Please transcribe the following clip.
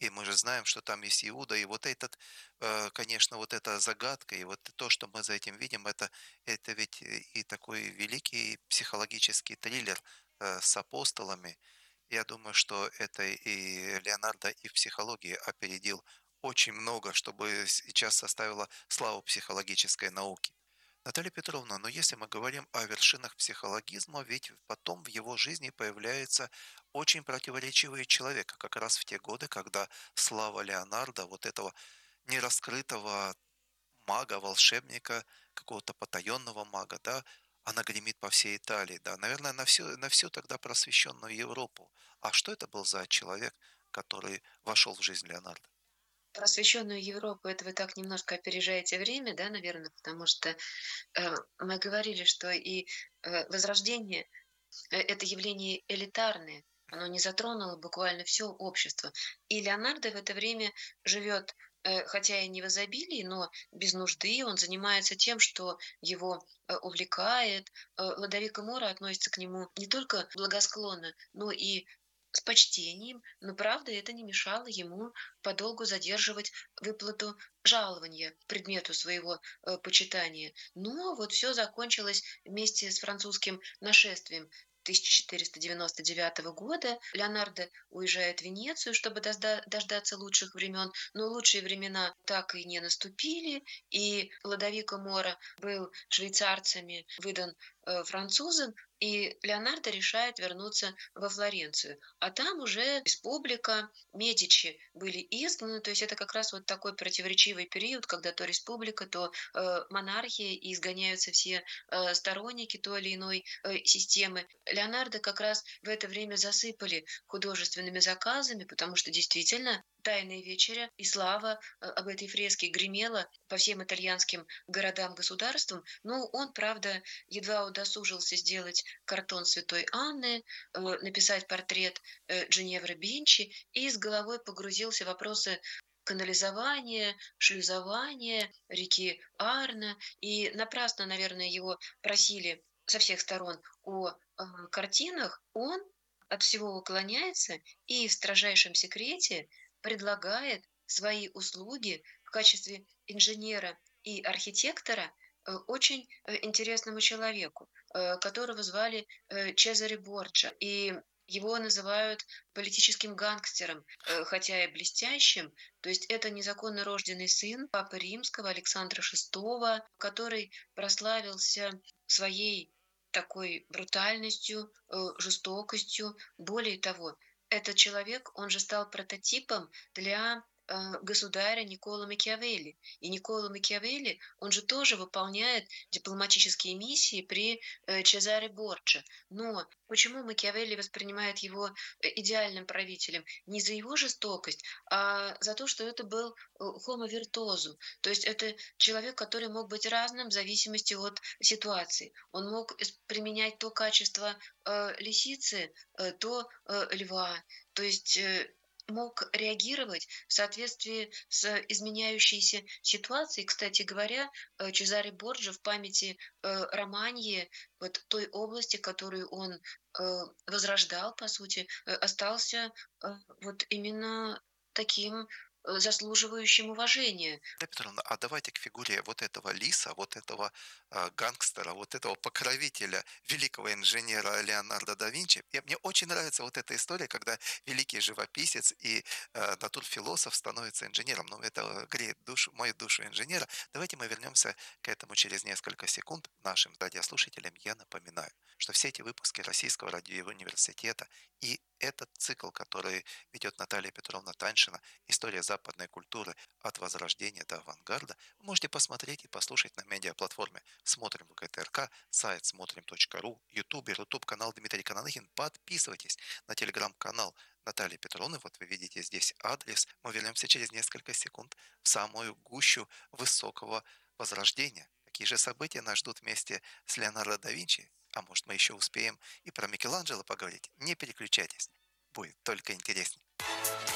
И мы же знаем, что там есть Иуда, и вот этот, конечно, вот эта загадка, и вот то, что мы за этим видим, это ведь и такой великий психологический триллер с апостолами. Я думаю, что это и Леонардо и в психологии опередил очень много, чтобы сейчас составило славу психологической науки. Наталья Петровна, но если мы говорим о вершинах психологизма, ведь потом в его жизни появляется очень противоречивый человек, как раз в те годы, когда слава Леонардо, вот этого нераскрытого мага, волшебника, какого-то потаенного мага, да, она гремит по всей Италии, да, наверное, на всю тогда просвещенную Европу. А что это был за человек, который вошел в жизнь Леонардо? Просвещенную Европу — это вы так немножко опережаете время, да, наверное, потому что, мы говорили, что и, Возрождение, это явление элитарное, оно не затронуло буквально все общество. И Леонардо в это время живет, хотя и не в изобилии, но без нужды. Он занимается тем, что его, увлекает. Лодовико Мора относится к нему не только благосклонно, но и с почтением, но, правда, это не мешало ему подолгу задерживать выплату жалования предмету своего, почитания. Но вот все закончилось вместе с французским нашествием 1499 года. Леонардо уезжает в Венецию, чтобы дождаться лучших времен, но лучшие времена так и не наступили, и Лодовико Мора был швейцарцами выдан, французам, и Леонардо решает вернуться во Флоренцию. А там уже республика, Медичи были изгнаны, то есть это как раз вот такой противоречивый период, когда то республика, то, монархия, и изгоняются все, сторонники той или иной, системы. Леонардо как раз в это время засыпали художественными заказами, потому что действительно "Тайная вечеря" и слава, об этой фреске гремела по всем итальянским городам-государствам. Но он, правда, едва удосужился сделать картон Святой Анны, написать портрет, Джиневры Бинчи и с головой погрузился в вопросы канализования, шлюзования реки Арно. И напрасно, наверное, его просили со всех сторон о, картинах. Он от всего уклоняется и в строжайшем секрете предлагает свои услуги в качестве инженера и архитектора, очень, интересному человеку, которого звали, Чезаре Борджа. И его называют политическим гангстером, хотя и блестящим. То есть это незаконно рожденный сын папы римского Александра VI, который прославился своей такой брутальностью, жестокостью. Более того, этот человек, он же стал прототипом для, государя Никколо Макиавелли. И Никколо Макиавелли, он же тоже выполняет дипломатические миссии при, Чезаре Борджиа. Но почему Макиавелли воспринимает его, идеальным правителем? Не за его жестокость, а за то, что это был, homo virtuoso. То есть это человек, который мог быть разным в зависимости от ситуации. Он мог применять то качество, лисицы, то, льва. То есть, мог реагировать в соответствии с изменяющейся ситуацией. Кстати говоря, Чезаре Борджиа в памяти, Романьи, вот той области, которую он, возрождал, по сути, остался, вот именно таким, заслуживающим уважения. Наталья Петровна, а давайте к фигуре вот этого лиса, вот этого гангстера, вот этого покровителя великого инженера Леонардо да Винчи. Мне очень нравится вот эта история, когда великий живописец и натурфилософ становится инженером. Ну, это греет душу, моет душу инженера. Давайте мы вернемся к этому через несколько секунд. Нашим радиослушателям я напоминаю, что все эти выпуски Российского радиоуниверситета и этот цикл, который ведет Наталья Петровна Таньшина «История западной культуры от возрождения до авангарда», вы можете посмотреть и послушать на медиаплатформе «Смотрим ВГТРК», сайт смотрим.ру, YouTube канал Дмитрий Кананыхин. Подписывайтесь на телеграм-канал Натальи Петровны. Вот вы видите здесь адрес. Мы вернемся через несколько секунд в самую гущу высокого возрождения. Какие же события нас ждут вместе с Леонардо да Винчи? А может, мы еще успеем и про Микеланджело поговорить? Не переключайтесь, будет только интереснее.